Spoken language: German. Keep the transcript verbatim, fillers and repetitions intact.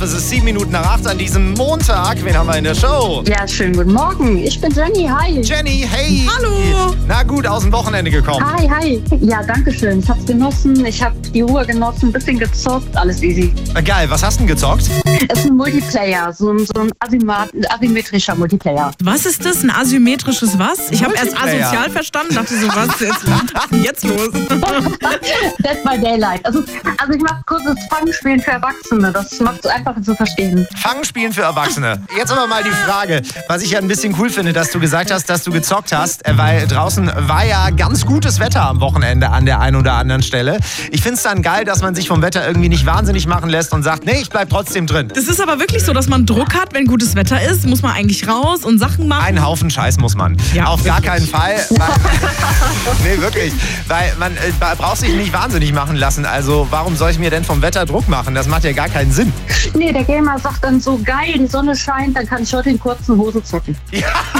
Love. Es ist sieben Minuten nach acht an diesem Montag. Wen haben wir in der Show? Ja, schönen guten Morgen. Ich bin Jenny. Hi. Jenny, hey. Hallo. Na gut, aus dem Wochenende gekommen. Hi, hi. Ja, danke schön. Ich hab's genossen. Ich hab die Ruhe genossen, ein bisschen gezockt. Alles easy. Geil, was hast du denn gezockt? Es ist ein Multiplayer, so ein, so ein Asymat- asymmetrischer Multiplayer. Was ist das? Ein asymmetrisches was? Ich habe erst Multiplayer. asozial verstanden, dachte so, was ist jetzt, jetzt los? Dead by Daylight. Also, also ich mache kurzes Fangspielen für Erwachsene. Das macht es einfacher zu verstehen. Fangspielen für Erwachsene. Jetzt aber mal die Frage, was ich ja ein bisschen cool finde, dass du gesagt hast, dass du gezockt hast, weil draußen war ja ganz gutes Wetter am Wochenende an der einen oder anderen Stelle. Ich finde es dann geil, dass man sich vom Wetter irgendwie nicht wahnsinnig machen lässt und sagt, nee, ich bleib trotzdem drin. Das ist aber wirklich so, dass man Druck hat, wenn gutes Wetter ist, muss man eigentlich raus und Sachen machen. Einen Haufen Scheiß muss man. Ja, Auf gar wirklich. keinen Fall. Weil, nee, wirklich. Weil man äh, braucht sich nicht wahnsinnig machen lassen. Also warum soll ich mir denn vom Wetter Druck machen? Das macht ja gar keinen Sinn. Nee, der Gamer sagt dann so, geil, die Sonne scheint, dann kann ich heute in kurzen Hosen zocken. Ja,